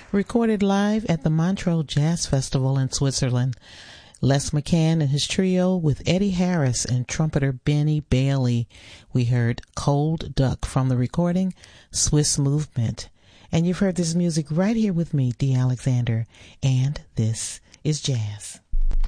recorded live at the Montreux Jazz Festival in Switzerland. Les McCann and his trio with Eddie Harris and trumpeter Benny Bailey. We heard Cold Duck from the recording Swiss Movement. And you've heard this music right here with me, Dee Alexander, and this is Jazz.